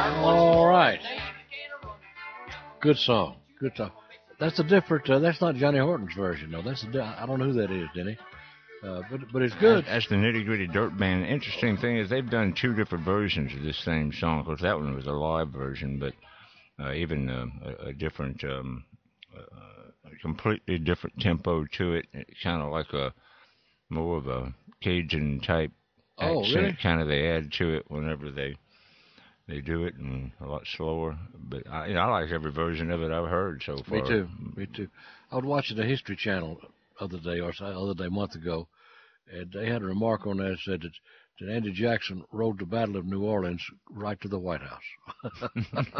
All right. Good song. Good song. That's a different. That's not Johnny Horton's version, though. I don't know who that is, Denny. But it's good. That's the Nitty Gritty Dirt Band. Interesting thing is they've done two different versions of this same song. Of course, that one was a live version, but even a different, a completely different tempo to it. It's kind of like a more of a Cajun type accent. Really? Kind of they add to it whenever they do it, and a lot slower. But I like every version of it I've heard so far. Me too. Me too. I was watching the History Channel a month ago, and they had a remark on that that said that Andy Jackson rode the Battle of New Orleans right to the White House.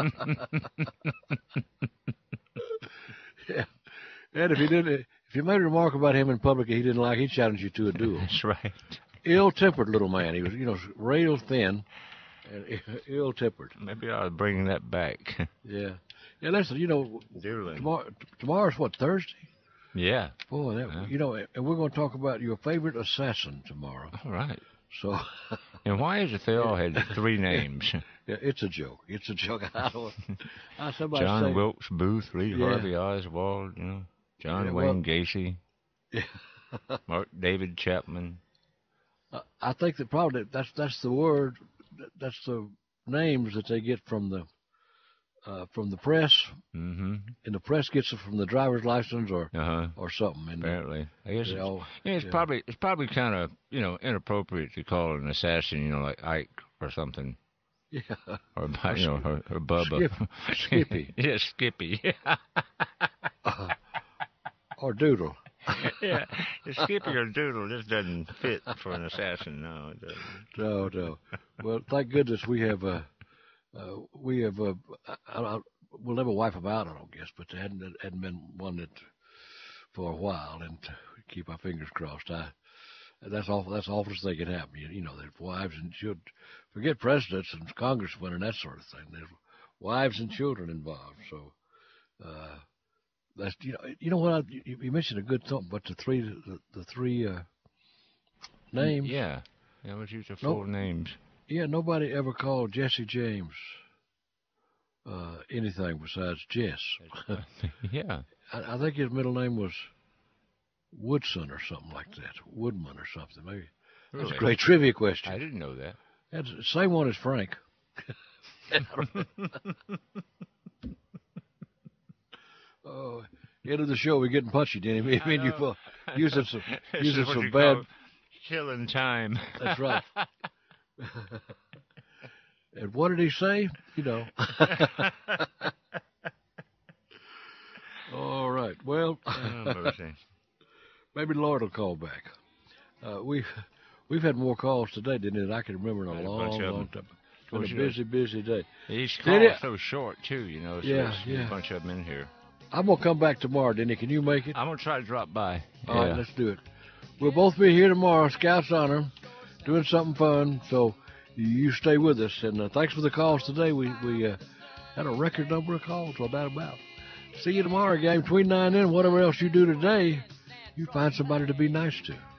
Yeah. And if you made a remark about him in public he didn't like, he'd challenge you to a duel. That's right. Ill-tempered little man. He was, real thin and ill-tempered. Maybe I'll bring that back. Yeah. Yeah, listen, Dueling. Tomorrow's what, Thursday? Yeah. Boy, and we're going to talk about your favorite assassin tomorrow. All right. So. And why is it they all had three names? Yeah, it's a joke. It's a joke. John Wilkes Booth, Lee Harvey Oswald, John Wayne Gacy, Mark David Chapman. I think that probably that's the word, that's the names that they get from the press, mm-hmm. and the press gets it from the driver's license or something. And apparently, I guess it's probably kind of inappropriate to call an assassin like Ike or something. Yeah. Or or Bubba. Skippy. Yeah, Skippy. Or Doodle. Yeah, Skippy or Doodle just doesn't fit for an assassin. No, it doesn't. No. Well, thank goodness we have we'll never wipe them out, I don't guess, but there hadn't been one that for a while, and keep our fingers crossed. That's awful. That's the awfulest thing can happen. There's wives and children. Forget presidents and congressmen and that sort of thing. There's wives and children involved. So that's what you mentioned a good thought, but the three names. Yeah, let's use the full names. Yeah, nobody ever called Jesse James anything besides Jess. Yeah. I think his middle name was Woodson or something like that. Woodman or something, maybe. Really? That's a great trivia question. I didn't know that. That's the same one as Frank. Oh, end of the show, we're getting punchy, Danny. You using some bad killing time. That's right. And what did he say? All right. Well, maybe the Lord will call back. We've had more calls today than I can remember in a long time. It's been a busy day. Each call is so short too, so there's a bunch of them in here. I'm gonna come back tomorrow, Denny. Can you make it? I'm gonna try to drop by. All right, let's do it. We'll both be here tomorrow, Scouts Honor, doing something fun. So you stay with us, and thanks for the calls today. We had a record number of calls, no doubt about. See you tomorrow, gang. Between 9 and whatever else you do today, you find somebody to be nice to.